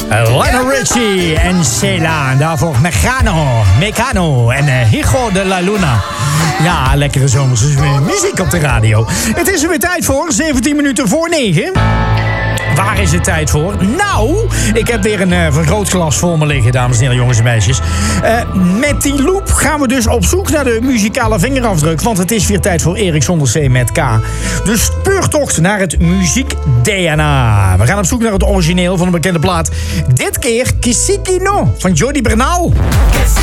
Lionel Richie en Sheila. En daarvoor Mecano en Hijo de la Luna. Ja, lekkere zomerse muziek op de radio. Het is er weer tijd voor, 17 minuten voor 9. Waar is het tijd voor? Nou, ik heb weer een vergrootglas voor me liggen, dames en heren, jongens en meisjes. Met die loop gaan we dus op zoek naar de muzikale vingerafdruk. Want het is weer tijd voor Erik zonder C met K. De speurtocht naar het muziek-DNA. We gaan op zoek naar het origineel van een bekende plaat. Dit keer Kisikino van Jordi Bernal.